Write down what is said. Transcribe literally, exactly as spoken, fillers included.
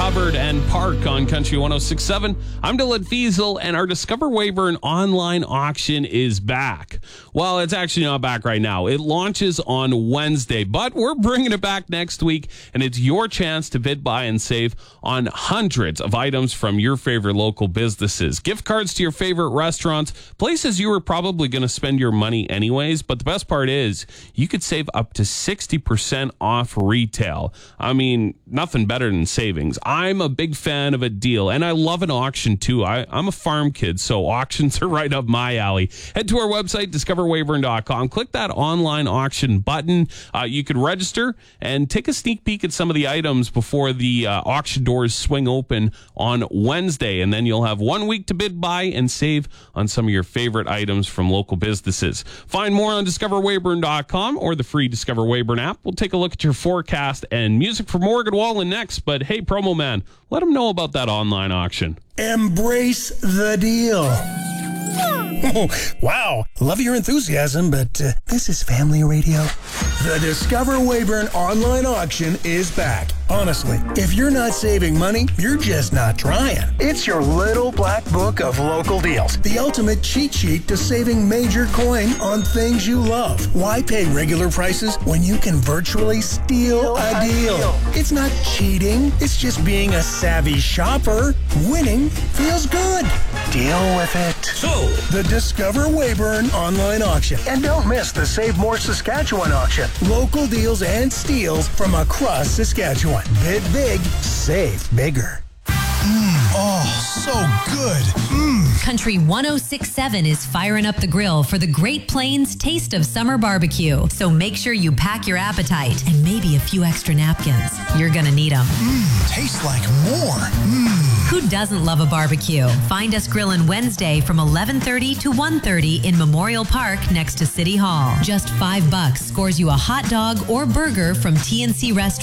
Hubbard and Park on Country one oh six point seven. I'm Dylan Fiesel, and our Discover Weyburn online auction is back. Well, it's actually not back right now. It launches on Wednesday, but we're bringing it back next week, and it's your chance to bid, buy, and save on hundreds of items from your favorite local businesses. Gift cards to your favorite restaurants, places you were probably going to spend your money anyways, but the best part is you could save up to sixty percent off retail. I mean, nothing better than savings. I'm a big fan of a deal, and I love an auction too. I, I'm a farm kid, so auctions are right up my alley. Head to our website, discover weyburn dot com. Click that online auction button. Uh, you can register and take a sneak peek at some of the items before the uh, auction doors swing open on Wednesday, and then you'll have one week to bid, buy, and save on some of your favorite items from local businesses. Find more on discover weyburn dot com or the free Discover Weyburn app. We'll take a look at your forecast and music for Morgan Wallen next. But hey, promo man, let them know about that online auction. Embrace the deal. Oh, wow. Love your enthusiasm, but uh, this is family radio. The Discover Weyburn online auction is back. Honestly, if you're not saving money, you're just not trying. It's your little black book of local deals. The ultimate cheat sheet to saving major coin on things you love. Why pay regular prices when you can virtually steal a deal? It's not cheating. It's just being a savvy shopper. Winning feels good. Deal with it. So, the Discover Weyburn online auction. And don't miss the Save More Saskatchewan auction. Local deals and steals from across Saskatchewan. Bid big, save bigger. Mmm, oh, so good. Mmm. Country one oh six point seven is firing up the grill for the Great Plains Taste of Summer Barbecue. So make sure you pack your appetite and maybe a few extra napkins. You're gonna need them. Mmm, tastes like more. Mmm. Who doesn't love a barbecue? Find us grilling Wednesday from eleven thirty to one thirty in Memorial Park next to City Hall. Just five bucks scores you a hot dog or burger from T N C Restaurant.